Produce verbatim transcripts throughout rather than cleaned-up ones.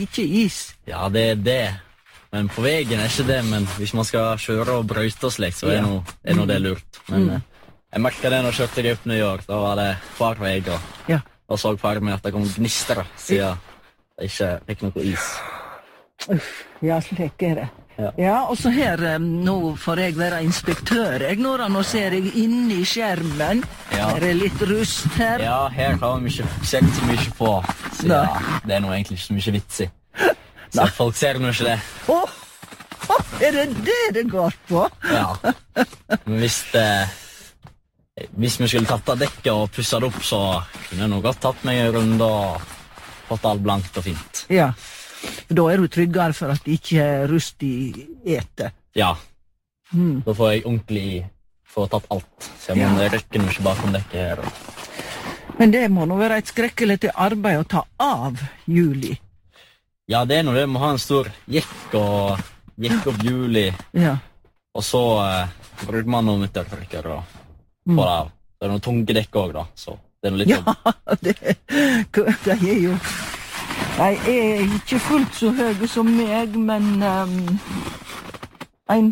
ikke is. Ja, det er det. Men på veien er ikke det, men hvis man skal kjøre og brøyte og slikt, så er, ja. no, er no det lurt. Men mm. jeg merket det når jeg kjørte jeg opp New York, da var det hver vei, og, ja. og så ferdig med at det kom gnister, siden det ikke fikk noe is. Uff, ja, slik er det. Ja. Ja, og så her, nå får jeg være inspektør, jeg når nå ser jeg inne i skjermen, ja. Her er litt rust her. Ja, her har vi ikke sett så mye på, så ja, det er nå egentlig ikke så mye vits i. Så Nei. Folk ser nå ikke det. Åh, oh, er det det det går på? Ja, men hvis det, hvis vi skulle tatt av dekket og pusset det opp, så kunne jeg nå godt tatt meg en runde og fått alt blankt og fint. Ja. Da er du tryggere for at det ikke er rust i ete. Ja, mm. da får jeg ordentlig få tatt alt. Så jeg må ja. Rykke noe ikke bakom dekket her. Men det må nå være et skrekkelig til arbeid å ta av Juli. Ja, det er noe det. Vi må ha en stor jekk og jekk opp Juli. Ja. Og så eh, bruker man noe midtertrykker og få det av. Det er noe tunge dekk også da, så det er noe litt ja, jobb. Det, det er jo... Jeg er ikke fullt så høy som meg, men um, en,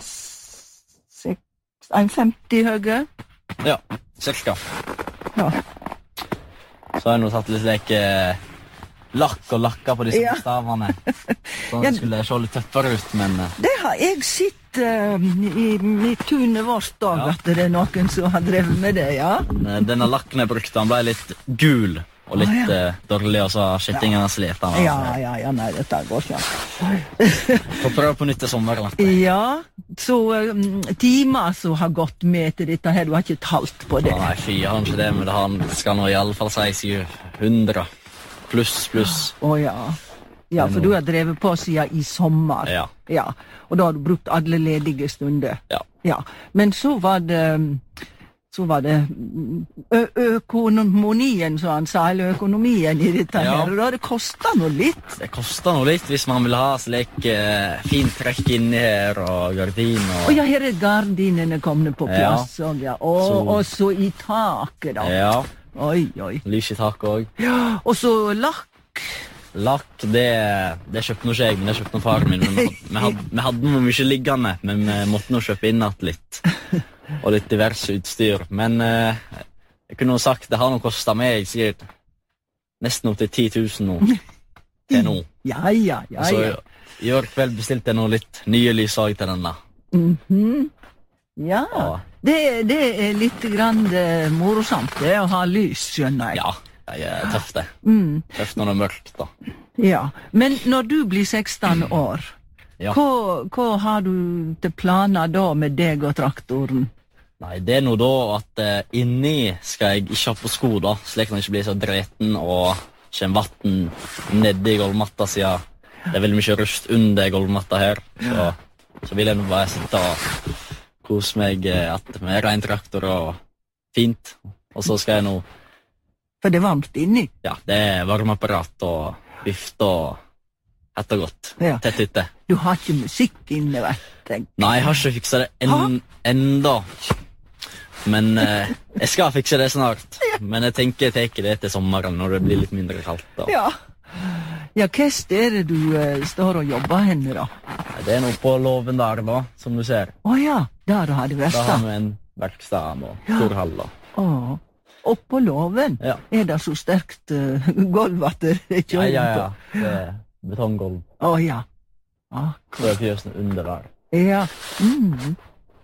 en femti høy. Ja, cirka. Ja. Så har jeg nå tatt litt like, lakk og lakka på disse ja. Stavene. Sånn ja. Skulle jeg se litt tøffere ut, men... Det har jeg sett uh, i, i tunet vårt da, ja. At det er noen som har drevet med det, ja. Denne lakken jeg brukte, han ble litt gul. Og litt ah, ja. uh, dårlig, og så har skittingen slet han. Ja, ja, ja, nei, dette går ikke. Får prøve på nytt til sommer. Ja, så um, timer som har gått med til dette her, du har ikke talt på det. Ja, nei, fy, jeg har ikke det, men det han skal nå i alle fall si syv hundre. Pluss, pluss. Å ja. Ja, for du har drevet på siden i sommer. Ja. Ja, og da har du brukt alle ledige stunder. Ja. Ja, men så var det... Så var det ø økonomien, så han sa, eller økonomien i dette ja. Her, og da det kostet noe litt. Det kostet noe litt hvis man vil ha slik uh, fint trekk inni her, og gardin og... Og ja, her er gardinene kommet på plass, ja. Og, ja. og, så... og så i taket da. Ja. Oi, oi. Lys i taket også. Ja, og så lakk. Lakk, det, det kjøpte noe ikke jeg, men det kjøpte noe faren min. Vi, vi, hadde, vi hadde noe mye liggende, men vi måtte nå kjøpe innatt litt. Og litt diverse utstyr. Men eh, jeg kunne jo sagt, det har nå kostet meg, jeg sier, nesten opp til ti tusen nå. Til nå. Ja, ja, ja, så ja. I år kveld bestilte jeg nå litt nye lysag til denne. Mhm. Ja, og, det, det er litt grann uh, morosamt det å ha lys, skjønner jeg. Ja, det er tøft det. Mm. Tøft når det er mørkt da. Ja, men når du blir seksten år, ja. hva, hva har du til planer da med deg og traktoren? Nei, det er nå da at uh, inni skal jeg ikke ha på sko da, slik at den ikke blir så dreten og kommer vatten nede i gulvmatta siden. Det er veldig mye rust under gulvmatta her, så, så vil jeg nå bare sitte og kose meg uh, at med ren traktor og fint. Og så skal jeg nå... For det er varmt inni? Ja, det er varmeapparat og vift og hett og godt. Ja. Tett ute. Du har ikke musikk inne, vet jeg. Nei, jeg har ikke fikset det en, enda. Men eh, jeg skal fikse det snart. Men jeg tenker jeg tenker det til sommeren når det blir litt mindre kaldt. Da. Ja. Ja, hva er det du uh, står og jobber henne da? Det er noe på låven der da, som du ser. Åja, der har det vært da. Da har vi en verkstad og ja. Stor hall da. Åh. Oppå låven? Ja. Er det så sterkt uh, gulv at det er ikke ja, ja, ja. Det er betonggulv. Åja. Akkurat. Så er fjøsene under der. Ja. Mm.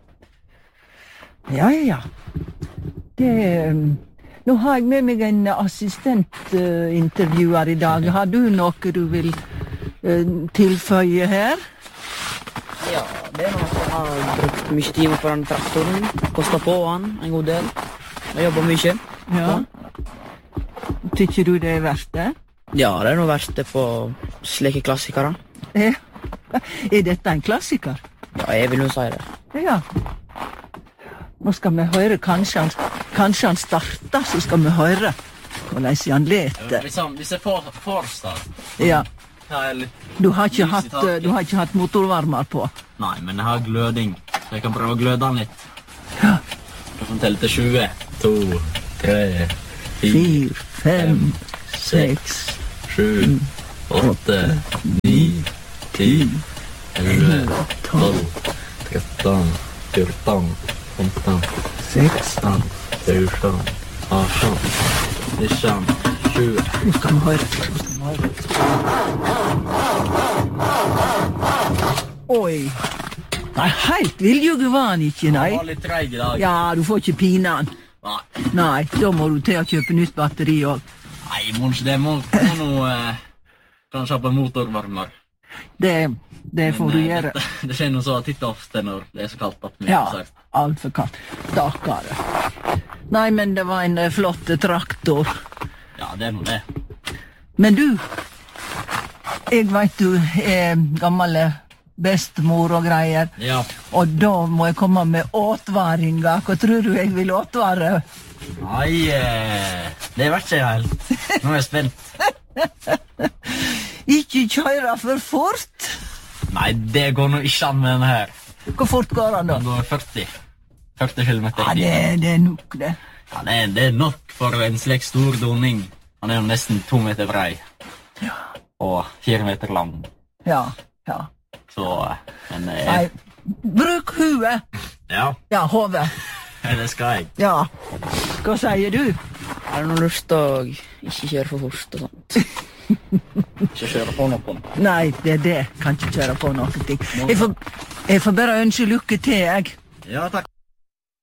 Ja, ja. Det, nå har jeg med meg en assistentintervjuer uh, i dag. Har du noe du vil uh, tilføye her? Ja, det er noe som har brukt mye tid på den traktoren. Kostet på han en god del. Jeg jobber mye. Ja. Tykker du det er verdt det? Ja, det er noe verdt det på slike klassikere. Ja. Er dette en klassiker? Ja, jeg vil jo si det. Ja. Nå skal vi høre, kanskje han, kanskje han starter, så skal vi høre hvordan han leter. Liksom, hvis jeg får, får start. Ja. Litt, du, har ikke hatt, du har ikke hatt motorvarmer på? Nei, men jeg har gløding, så jeg kan prøve å gløde den litt. Ja. Jeg kan telle til tjue. To, tre, fire, fem, seks, sju, åtte, ti, elleve, tolv, tretton, fjorton, femton, sexton, sjutton, arton, nitton, tjugo. Nu ska man höra. Nu ska man höra. Oj. Nei, helt vil var han ikke, nei. Han var litt treig i dag. Ja, du får ikke pine han. Nei. Nei, da må du til å kjøpe nytt batteri også. Nei, Mons, det må, må noe... Eh, kanskje ha på en motorvarmer. Det, det får Men, du eh, gjøre. Det, det skjer noe så titt ofte når det er så kaldt at vi Ja, har sagt. alt for kaldt. Stakkare. Nei, men det var en eh, flott traktor. Ja, det er noe det. Men du, jeg vet du er gammel bestemor og greier, Ja. og da må jeg komme med åtvaringer. Hva tror du jeg vil åtvare? Nei, eh, det vet ikke jeg helt. Nå er jeg spent. Ikke kjøre for fort. Nei, det går nå ikke an med denne her. Hvor fort går han da? Den går førti. førti kilometer Ja, i det, timen. det er nok det. Ja, det er, det er nok for en slik stor doning. Han er jo nesten to meter brei. Og fire meter lang. Ja, ja. Så, eh, men... Eh, Nei, bruk huet. ja, Ja, hodet. det skal jeg. Ja. Hva sier du? Har du noe lyst til å ikke kjøre for fort og sånt? Ikke kjøre på noen. Nei, det er det. Kan ikke kjøre på noen ting. Jeg får, jeg får bare ønske lykke til, jeg. Ja, takk.